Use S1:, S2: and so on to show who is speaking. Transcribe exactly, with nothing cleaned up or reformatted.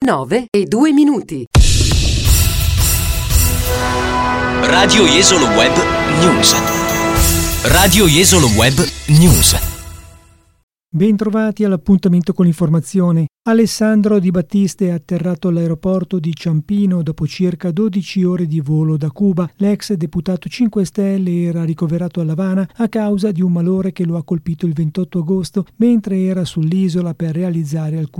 S1: nove e due minuti.
S2: Radio Jesolo Web News. Radio Jesolo Web News.
S3: Bentrovati all'appuntamento con l'informazione. Alessandro Di Battista è atterrato all'aeroporto di Ciampino dopo circa dodici ore di volo da Cuba. L'ex deputato cinque Stelle era ricoverato a L'Avana a causa di un malore che lo ha colpito il ventotto agosto mentre era sull'isola per realizzare alcuni